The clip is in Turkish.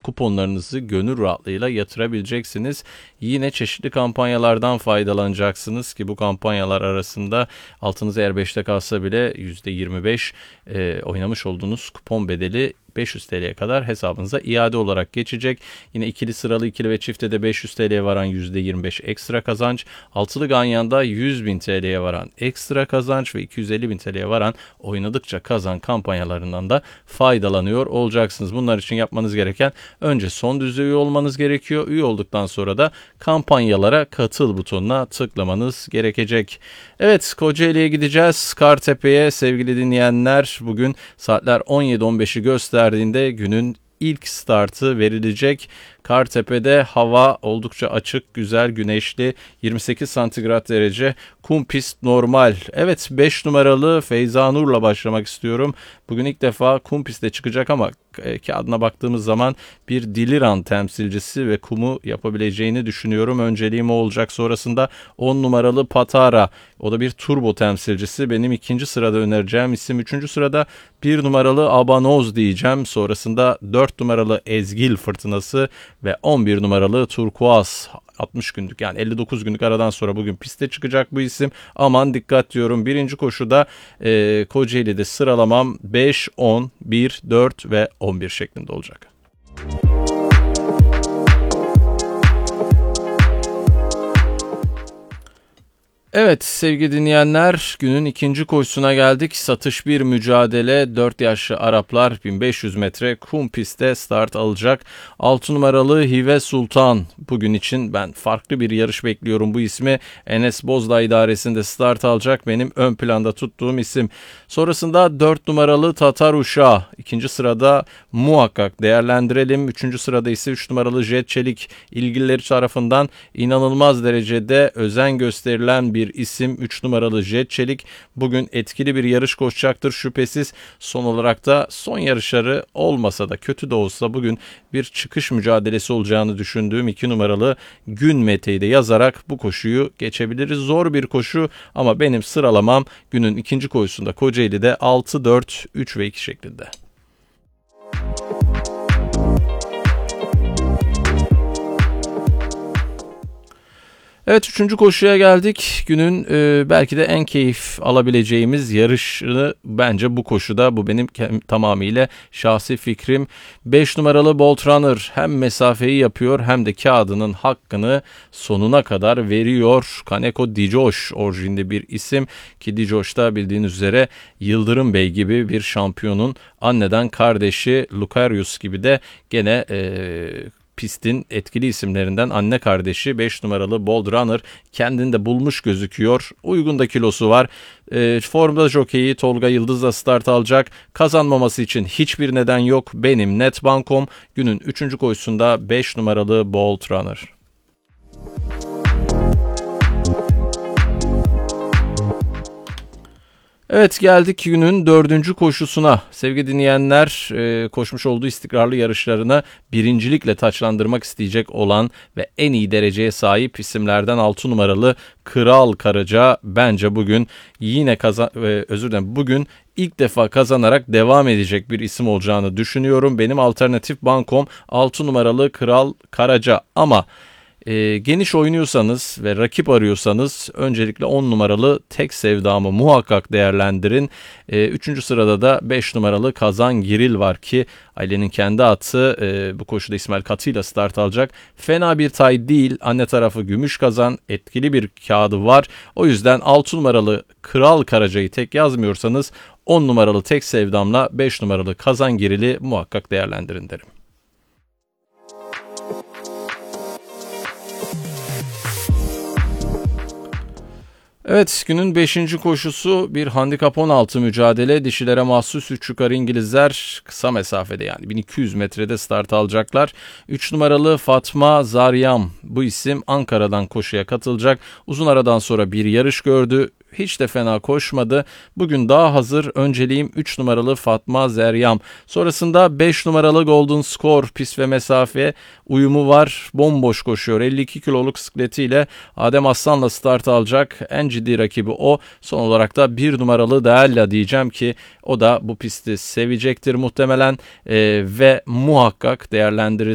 kuponlarınızı gönül rahatlığıyla yatırabileceksiniz. Yine çeşitli kampanyalardan faydalanacaksınız ki bu kampanyalar arasında altınız eğer 5'te kalsa bile %25 oynamış olduğunuz kupon bedeli 500 TL'ye kadar hesabınıza iade olarak geçecek. Yine ikili sıralı ikili ve çifte de 500 TL'ye varan %25 ekstra kazanç. Altılı Ganyan'da 100.000 TL'ye varan ekstra kazanç ve 250.000 TL'ye varan oynadıkça kazan kampanyalarından da faydalanıyor olacaksınız. Bunlar için yapmanız gereken önce son düzey üye olmanız gerekiyor. Üye olduktan sonra da kampanyalara katıl butonuna tıklamanız gerekecek. Evet, Kocaeli'ye gideceğiz. Kartepe'ye sevgili dinleyenler, bugün saatler 17.15'i gösterdiğinde günün ilk startı verilecek. Kartepe'de hava oldukça açık, güzel, güneşli, 28 santigrat derece, kum pist normal. Evet, 5 numaralı Feyza Nur'la başlamak istiyorum. Bugün ilk defa kum pistte çıkacak ama kağıdına baktığımız zaman bir Diliran temsilcisi ve kumu yapabileceğini düşünüyorum. Önceliğim o olacak. Sonrasında 10 numaralı Patara. O da bir turbo temsilcisi. Benim ikinci sırada önereceğim isim. Üçüncü sırada 1 numaralı Abanoz diyeceğim. Sonrasında 4 numaralı Ezgil Fırtınası ve 11 numaralı Turkuaz. 60 günlük yani 59 günlük aradan sonra bugün piste çıkacak bu isim. Aman dikkat diyorum. Birinci koşuda Kocaeli'de sıralamam 5, 10, 1, 4 ve 11 şeklinde olacak. Evet sevgili dinleyenler, günün ikinci koşusuna geldik. Satış bir mücadele. 4 yaşlı Araplar 1500 metre kum pistte start alacak. 6 numaralı Hive Sultan. Bugün için ben farklı bir yarış bekliyorum bu ismi. Enes Bozdağ idaresinde start alacak. Benim ön planda tuttuğum isim. Sonrasında 4 numaralı Tatar Uşağı. İkinci sırada muhakkak değerlendirelim. Üçüncü sırada ise 3 numaralı Jet Çelik. İlgilileri tarafından inanılmaz derecede özen gösterilen bir isim. 3 numaralı Jet Çelik bugün etkili bir yarış koşacaktır şüphesiz. Son olarak da son yarışları olmasa da kötü de olsa bugün bir çıkış mücadelesi olacağını düşündüğüm 2 numaralı Gün Mete'yi de yazarak bu koşuyu geçebiliriz. Zor bir koşu ama benim sıralamam günün ikinci koşusunda Kocaeli'de 6, 4, 3 ve 2 şeklinde. Evet, üçüncü koşuya geldik. Günün belki de en keyif alabileceğimiz yarışını bence bu koşuda. Bu benim tamamıyla şahsi fikrim. 5 numaralı Bolt Runner hem mesafeyi yapıyor hem de kağıdının hakkını sonuna kadar veriyor. Kaneko Dicoş orijinde bir isim ki Dicoş da bildiğiniz üzere Yıldırım Bey gibi bir şampiyonun anneden kardeşi, Lucarius gibi de gene pistin etkili isimlerinden anne kardeşi. 5 numaralı Bold Runner kendini de bulmuş gözüküyor. Uygun da kilosu var. Formda jokeyi Tolga Yıldız'la start alacak. Kazanmaması için hiçbir neden yok. Benim net bankom günün 3. koşusunda 5 numaralı Bold Runner. Evet, geldik günün 4. koşusuna. Sevgili dinleyenler, koşmuş olduğu istikrarlı yarışlarını birincilikle taçlandırmak isteyecek olan ve en iyi dereceye sahip isimlerden 6 numaralı Kral Karaca bence bugün yine bugün ilk defa kazanarak devam edecek bir isim olacağını düşünüyorum. Benim alternatif bankom 6 numaralı Kral Karaca ama geniş oynuyorsanız ve rakip arıyorsanız öncelikle 10 numaralı Tek Sevdamı muhakkak değerlendirin. 3. sırada da 5 numaralı Kazan Giril var ki ailenin kendi atı bu koşuda İsmail Katı ile start alacak. Fena bir tay değil. Anne tarafı Gümüş Kazan, etkili bir kağıdı var. O yüzden 6 numaralı Kral Karaca'yı tek yazmıyorsanız 10 numaralı Tek Sevdam'la 5 numaralı Kazan Giril'i muhakkak değerlendirin derim. Evet, günün 5. koşusu bir handikap 16 mücadele. Dişilere mahsus 3 yukarı İngilizler kısa mesafede yani 1200 metrede start alacaklar. 3 numaralı Fatma Zaryam, bu isim Ankara'dan koşuya katılacak. Uzun aradan sonra bir yarış gördü. Hiç de fena koşmadı. Bugün daha hazır. Önceliğim 3 numaralı Fatma Zeryam. Sonrasında 5 numaralı Golden Score pist ve mesafe uyumu var. Bomboş koşuyor. 52 kiloluk sikletiyle Adem Aslan'la start alacak. En ciddi rakibi o. Son olarak da 1 numaralı Deella diyeceğim ki o da bu pisti sevecektir muhtemelen ve muhakkak değerlendirir.